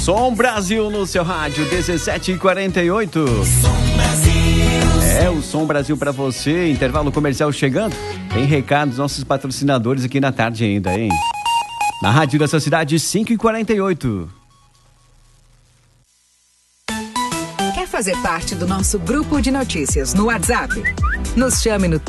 Som Brasil no seu rádio, 17h48. O Som Brasil pra você, intervalo comercial chegando. Tem recados, nossos patrocinadores aqui na tarde ainda, hein? Na rádio dessa cidade, 5h48. Quer fazer parte do nosso grupo de notícias no WhatsApp? Nos chame no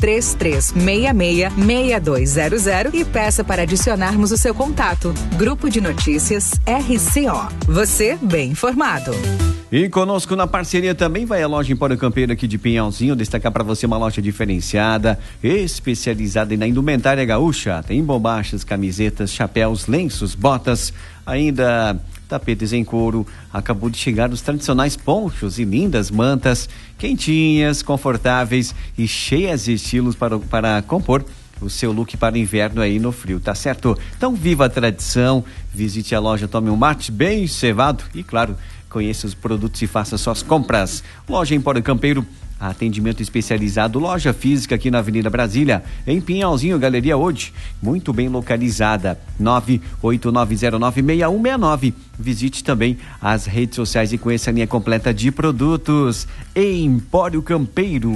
3366-6200 e peça para adicionarmos o seu contato. Grupo de Notícias RCO. Você bem informado. E conosco na parceria também vai a loja Empório Campeiro aqui de Pinhalzinho, destacar para você uma loja diferenciada, especializada na indumentária gaúcha. Tem bombachas, camisetas, chapéus, lenços, botas, ainda tapetes em couro. Acabou de chegar os tradicionais ponchos e lindas mantas, quentinhas, confortáveis e cheias de estilos para compor o seu look para o inverno aí no frio, tá certo? Então viva a tradição, visite a loja, tome um mate bem cevado e claro, conheça os produtos e faça suas compras. Loja Empório Campeiro, atendimento especializado, loja física aqui na Avenida Brasília, em Pinhalzinho, Galeria Ode, muito bem localizada, 989096169. Visite também as redes sociais e conheça a linha completa de produtos. Empório Campeiro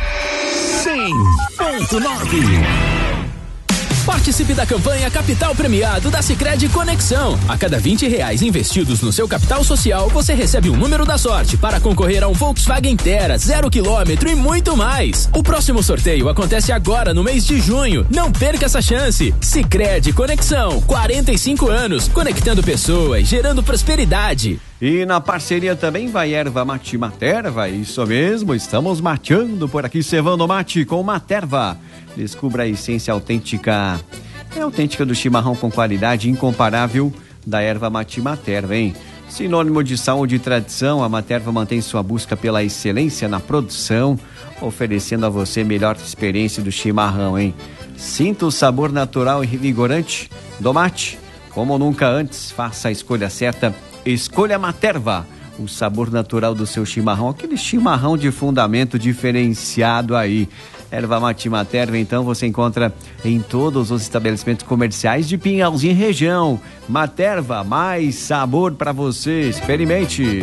100.9. Participe da campanha Capital Premiado da Sicredi Conexão. A cada R$20 investidos no seu capital social, você recebe um número da sorte para concorrer a um Volkswagen Tera 0 km e muito mais. O próximo sorteio acontece agora no mês de junho. Não perca essa chance. Sicredi Conexão, 45 anos, conectando pessoas, gerando prosperidade. E na parceria também vai erva mate Materva, isso mesmo, estamos mateando por aqui, cevando mate com Materva. Descubra a essência autêntica, autêntica do chimarrão com qualidade incomparável da erva mate Materva, hein? Sinônimo de saúde e tradição, a Materva mantém sua busca pela excelência na produção, oferecendo a você melhor experiência do chimarrão, hein? Sinta o sabor natural e revigorante do mate, como nunca antes, faça a escolha certa. Escolha Materva, o sabor natural do seu chimarrão, aquele chimarrão de fundamento diferenciado aí. Erva mate Materva, então, você encontra em todos os estabelecimentos comerciais de Pinhalzinho e região. Materva, mais sabor para você. Experimente.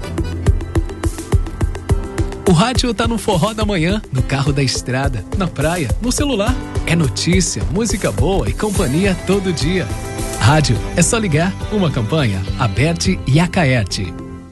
O rádio tá no forró da manhã, no carro da estrada, na praia, no celular. É notícia, música boa e companhia todo dia. Rádio, é só ligar. Uma campanha, Aberte e Acaerte.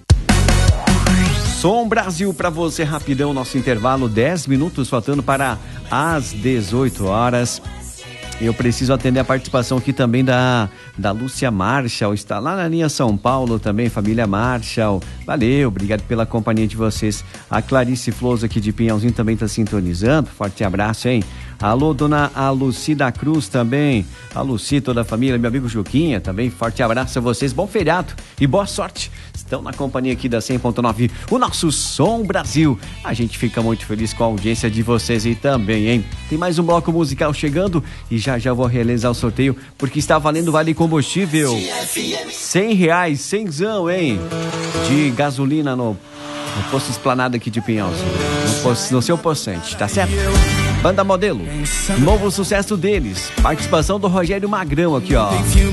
Som Brasil para você, rapidão, nosso intervalo, 10 minutos faltando para as 18 horas. Eu preciso atender a participação aqui também da Lúcia Marshall, está lá na linha São Paulo também, família Marshall. Valeu, obrigado pela companhia de vocês. A Clarice Flores aqui de Pinhalzinho também está sintonizando, forte abraço, hein? Alô, dona Luci da Cruz também, a Luci, toda a família, meu amigo Juquinha também, forte abraço a vocês, bom feriado e boa sorte. Estão na companhia aqui da 100.9, o nosso Som Brasil. A gente fica muito feliz com a audiência de vocês e também, hein? Tem mais um bloco musical chegando e já vou realizar o sorteio, porque está valendo vale combustível. R$100, 100zão, hein? De gasolina no posto Esplanada aqui de Pinhalzinho, no seu possante, tá certo? Banda Modelo, novo sucesso deles, participação do Rogério Magrão aqui, ó.